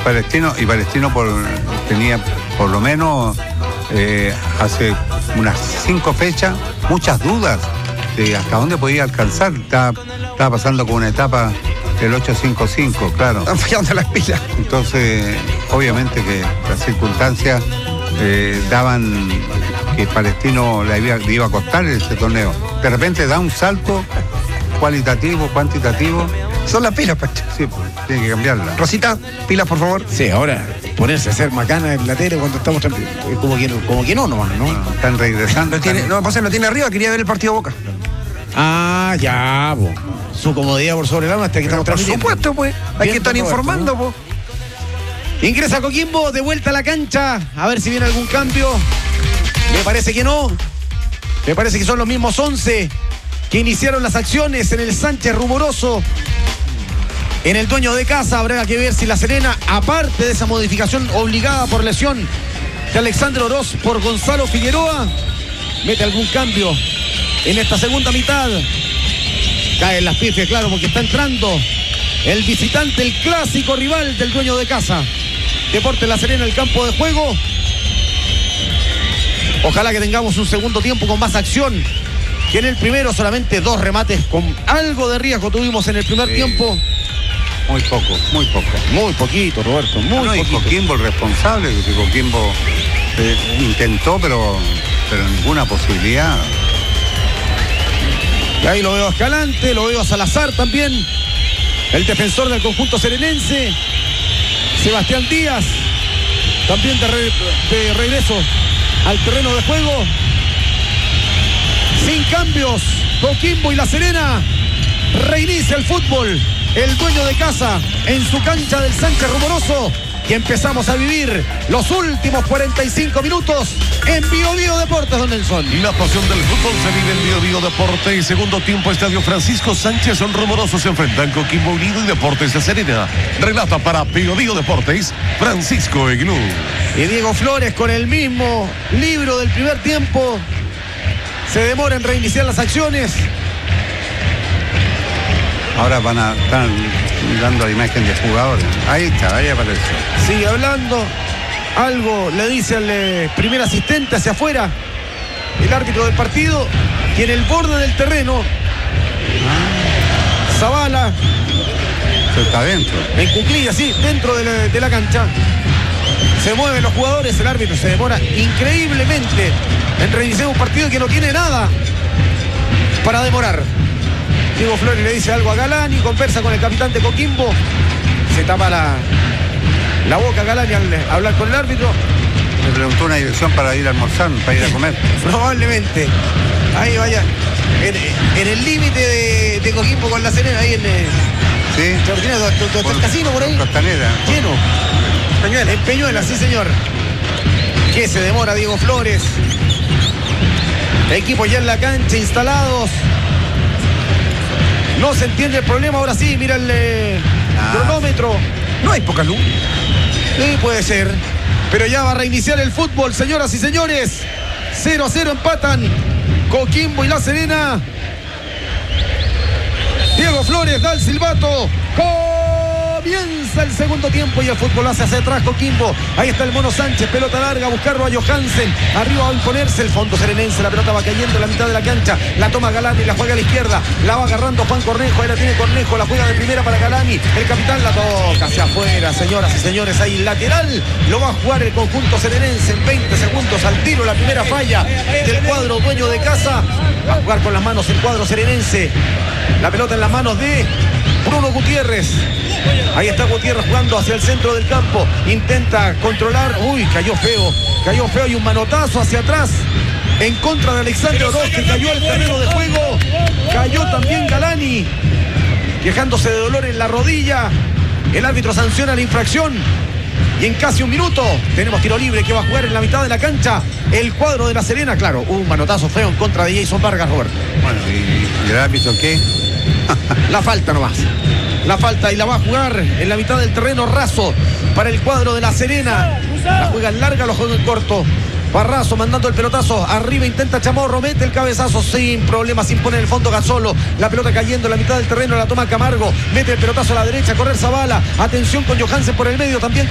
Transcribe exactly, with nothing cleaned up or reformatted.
Palestino, y Palestino por, tenía por lo menos eh, hace unas cinco fechas muchas dudas de hasta dónde podía alcanzar. Estaba, estaba pasando con una etapa del ocho cinco cinco, claro. Están fallando las pilas. Entonces, obviamente que las circunstancias eh, daban que Palestino le iba, le iba a costar ese torneo. De repente da un salto cualitativo, cuantitativo. Son las pilas, Pacho. Sí, pues, tiene que cambiarla. Rosita, pilas, por favor. Sí, ahora ponerse a hacer macana en la tele cuando estamos tranquilos. Es como que, como que no nomás, ¿no? Bueno, están regresando. Lo tiene, no, pasa, lo tiene arriba, quería ver el partido Boca. Ah, ya, po. Su comodidad por sobre el alma hasta que estamos Por transmitiendo. supuesto, pues. Hay que estar informando, pues. Ingresa Coquimbo, de vuelta a la cancha. A ver si viene algún cambio. Me parece que no. Me parece que son los mismos once que iniciaron las acciones en el Sánchez Rumoroso. En el dueño de casa habrá que ver si La Serena, aparte de esa modificación obligada por lesión de Alexander Oroz por Gonzalo Figueroa, mete algún cambio en esta segunda mitad. Caen las pifias, claro, porque está entrando el visitante, el clásico rival del dueño de casa. Deportes La Serena, el campo de juego. Ojalá que tengamos un segundo tiempo con más acción que en el primero. Solamente dos remates con algo de riesgo tuvimos en el primer sí. tiempo. Muy poco, muy poco. Muy poquito, Roberto, muy ah, no, poquito. Y Coquimbo el responsable, porque Coquimbo eh, intentó, pero, pero ninguna posibilidad. Y ahí lo veo a Escalante, lo veo a Salazar también. El defensor del conjunto serenense. Sebastián Díaz. También de, re, de regreso al terreno de juego. Sin cambios. Coquimbo y La Serena. Reinicia el fútbol. El dueño de casa en su cancha del Sánchez Rumoroso. Y empezamos a vivir los últimos cuarenta y cinco minutos en Bio Bio Deportes, don Nelson. Y la pasión del fútbol se vive en Bio Bio Deportes. Segundo tiempo, Estadio Francisco Sánchez. Son Rumorosos, se enfrentan Coquimbo Unido y Deportes La Serena. Relata para Bio Bio Deportes, Francisco Eglú. Y Diego Flores con el mismo libro del primer tiempo. Se demora en reiniciar las acciones. Ahora van a estar dando la imagen de jugadores. Ahí está, ahí aparece. Sigue hablando. Algo le dice al eh, primer asistente hacia afuera, el árbitro del partido, y en el borde del terreno, ah. Zavala. Eso está dentro. En cuclillas, sí, dentro de la, de la cancha. Se mueven los jugadores, el árbitro se demora increíblemente en reiniciar un partido que no tiene nada para demorar. Diego Flores le dice algo a Galani, conversa con el capitán de Coquimbo, se tapa la, la boca a Galani al hablar con el árbitro. Le preguntó una dirección para ir a almorzar, para ir a comer. Probablemente. Ahí vaya, en, en el límite de, de Coquimbo con La Serena, ahí en... Sí. ¿El casino por ahí? Costanera. Lleno. Peñuela. En Peñuela, sí señor. Que se demora Diego Flores. Equipos ya en la cancha, instalados. No se entiende el problema, ahora sí, mira el eh, ah, cronómetro. No hay poca luz. Sí, puede ser. Pero ya va a reiniciar el fútbol, señoras y señores. cero a cero empatan Coquimbo y La Serena. Diego Flores da el silbato. Comienza el segundo tiempo y el fútbol hace hacia atrás Coquimbo. Ahí está el Mono Sánchez, pelota larga, a buscarlo a Johansen. Arriba va a imponerse el fondo serenense. La pelota va cayendo en la mitad de la cancha. La toma Galani, la juega a la izquierda. La va agarrando Juan Cornejo. Ahí la tiene Cornejo, la juega de primera para Galani. El capitán la toca hacia afuera, señoras y señores. Ahí lateral. Lo va a jugar el conjunto serenense en veinte segundos al tiro. La primera falla del cuadro dueño de casa. Va a jugar con las manos el cuadro serenense. La pelota en las manos de Bruno Gutiérrez. Ahí está Gutiérrez jugando hacia el centro del campo. Intenta controlar. Uy, cayó feo. Cayó feo y un manotazo hacia atrás en contra de Alexander Oroz, que cayó al terreno de juego. Cayó también Galani, quejándose de dolor en la rodilla. El árbitro sanciona la infracción. Y en casi un minuto tenemos tiro libre que va a jugar en la mitad de la cancha el cuadro de La Serena. Claro, un manotazo feo en contra de Jason Vargas, Roberto. Bueno, ¿y, y el árbitro qué? La falta nomás. La falta y la va a jugar en la mitad del terreno raso para el cuadro de La Serena. La juega en larga, lo juega en corto. Barrazo mandando el pelotazo arriba, intenta Chamorro, mete el cabezazo sin problemas, impone en el fondo Gasolo. La pelota cayendo en la mitad del terreno, la toma Camargo, mete el pelotazo a la derecha, correr Zavala. Atención con Johansen por el medio también.